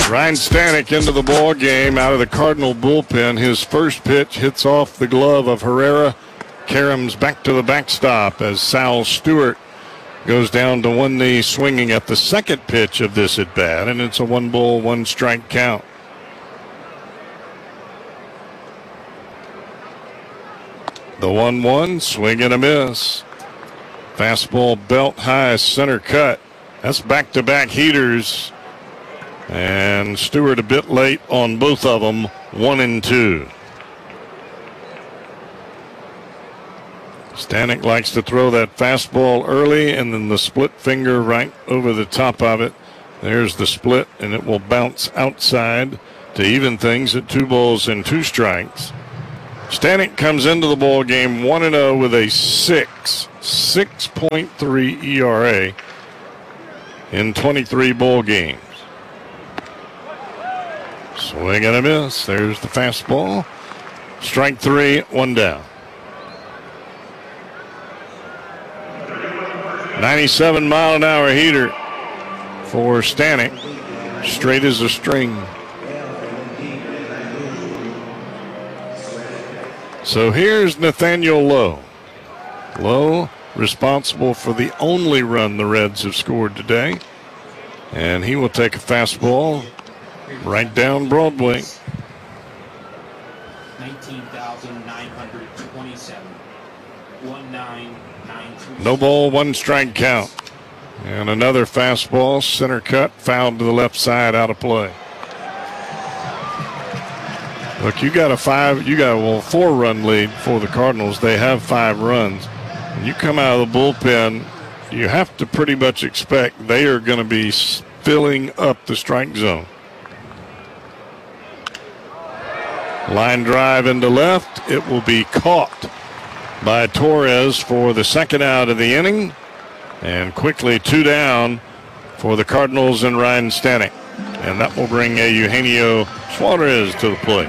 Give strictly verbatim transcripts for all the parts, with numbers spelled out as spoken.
Ryan Stanek into the ball game out of the Cardinal bullpen. His first pitch hits off the glove of Herrera. Caroms back to the backstop as Sal Stewart goes down to one knee swinging at the second pitch of this at bat, and it's a one ball, one strike count. The one one, swing and a miss. Fastball belt high, center cut. That's back-to-back heaters. And Stewart a bit late on both of them, one and two. Stanek likes to throw that fastball early and then the split finger right over the top of it. There's the split, and it will bounce outside to even things at two balls and two strikes. Stanek comes into the ball game one and oh with a six, six point three E R A in twenty-three ball games. Swing and a miss. There's the fastball. Strike three, one down. ninety-seven mile an hour heater for Stanek. Straight as a string. So here's Nathaniel Lowe. Lowe responsible for the only run the Reds have scored today. And he will take a fastball right down Broadway. nineteen thousand nine hundred twenty-seven. one nine nine two. No ball, one strike count. And another fastball, center cut, fouled to the left side, out of play. Look, you got a five, you got a well, four run lead for the Cardinals. They have five runs. When you come out of the bullpen, you have to pretty much expect they are going to be filling up the strike zone. Line drive into left. It will be caught by Torres for the second out of the inning. And quickly two down for the Cardinals and Ryan Stanek. And that will bring a Eugenio Suarez to the plate.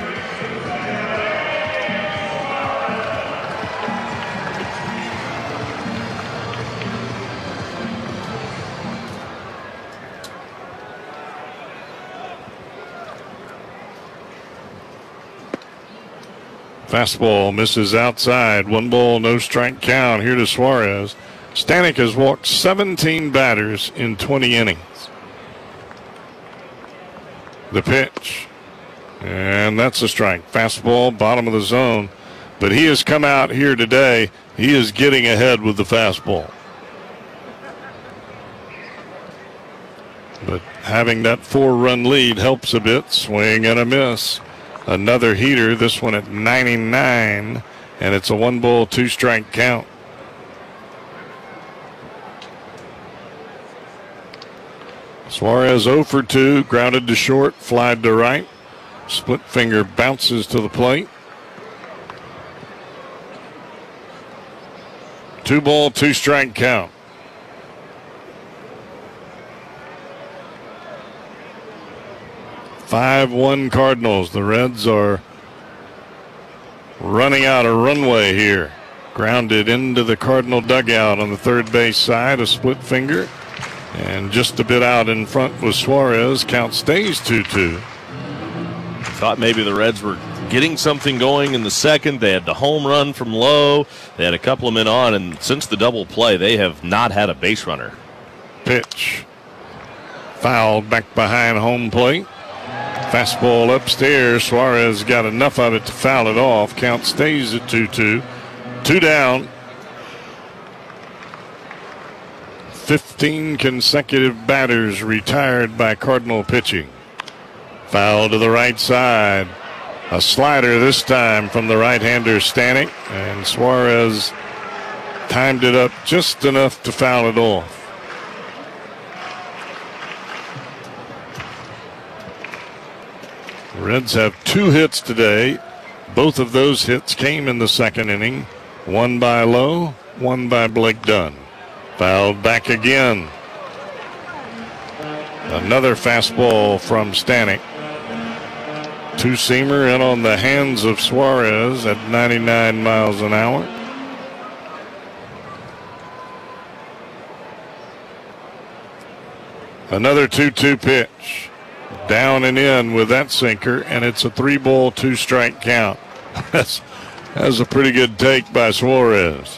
Fastball misses outside. One ball, no strike count here to Suarez. Stanek has walked seventeen batters in twenty innings. The pitch. And that's a strike. Fastball, bottom of the zone. But he has come out here today. He is getting ahead with the fastball. But having that four-run lead helps a bit. Swing and a miss. Another heater, this one at ninety-nine, and it's a one-ball, two-strike count. Suarez oh for two, grounded to short, flied to right. Split finger bounces to the plate. Two-ball, two-strike count. five one Cardinals. The Reds are running out a runway here. Grounded into the Cardinal dugout on the third base side, a split finger. And just a bit out in front was Suarez. Count stays two two. Thought maybe the Reds were getting something going in the second. They had the home run from Lowe. They had a couple of men on, and since the double play, they have not had a base runner. Pitch. Fouled back behind home plate. Fastball upstairs. Suarez got enough of it to foul it off. Count stays at two two. Two down. fifteen consecutive batters retired by Cardinal pitching. Foul to the right side. A slider this time from the right-hander Stanek. And Suarez timed it up just enough to foul it off. Reds have two hits today. Both of those hits came in the second inning. One by Lowe, one by Blake Dunn. Fouled back again. Another fastball from Stanek. Two-seamer in on the hands of Suarez at ninety-nine miles an hour. Another two two pitch. down and in with that sinker, and it's a three ball, two strike count. That's, that's a pretty good take by Suarez.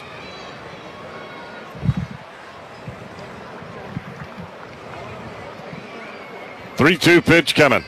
three two pitch coming.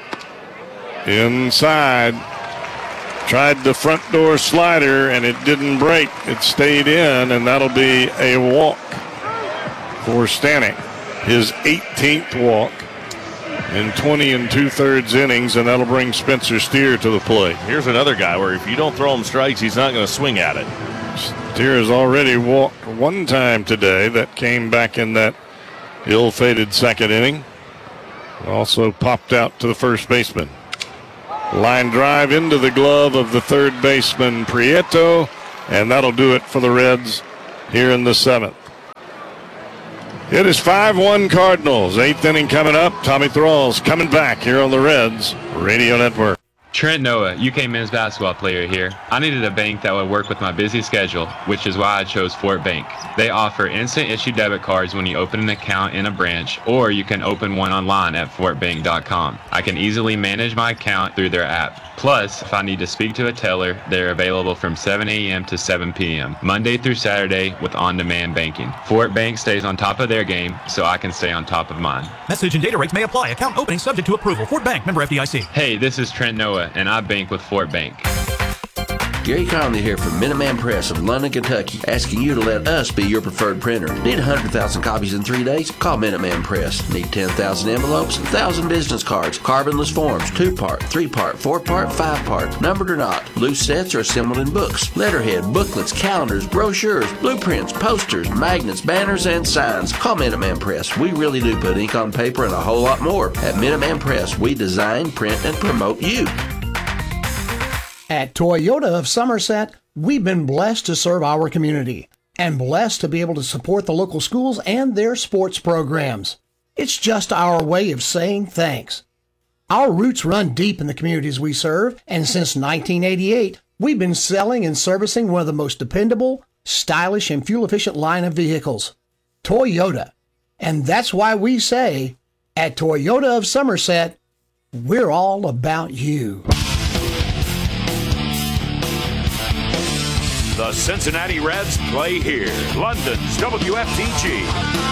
Inside. Tried the front door slider, and it didn't break. It stayed in, and that'll be a walk for Stanek. His eighteenth walk in twenty and two-thirds innings, and that'll bring Spencer Steer to the plate. Here's another guy where if you don't throw him strikes, he's not going to swing at it. Steer has already walked one time today. That came back in that ill-fated second inning. Also popped out to the first baseman. Line drive into the glove of the third baseman, Prieto, and that'll do it for the Reds here in the seventh. It is five one Cardinals. Eighth inning coming up. Tommy Thrall's coming back here on the Reds Radio Network. Trent Noah, U K men's basketball player here. I needed a bank that would work with my busy schedule, which is why I chose Fort Bank. They offer instant issue debit cards when you open an account in a branch, or you can open one online at fort bank dot com. I can easily manage my account through their app. Plus, if I need to speak to a teller, they're available from seven a.m. to seven p.m., Monday through Saturday with on-demand banking. Fort Bank stays on top of their game, so I can stay on top of mine. Message and data rates may apply. Account opening subject to approval. Fort Bank, member F D I C. Hey, this is Trent Noah, and I bank with Fort Bank. Gary Conley here from Minuteman Press of London, Kentucky, asking you to let us be your preferred printer. Need one hundred thousand copies in three days? Call Minuteman Press. Need ten thousand envelopes, one thousand business cards, carbonless forms, two-part, three-part, four-part, five-part, numbered or not, loose sets or assembled in books, letterhead, booklets, calendars, brochures, blueprints, posters, magnets, banners, and signs. Call Minuteman Press. We really do put ink on paper and a whole lot more. At Minuteman Press, we design, print, and promote you. At Toyota of Somerset, we've been blessed to serve our community and blessed to be able to support the local schools and their sports programs. It's just our way of saying thanks. Our roots run deep in the communities we serve, and since nineteen eighty-eight, we've been selling and servicing one of the most dependable, stylish, and fuel-efficient line of vehicles, Toyota. And that's why we say, at Toyota of Somerset, we're all about you. The Cincinnati Reds play here. London's W F T G.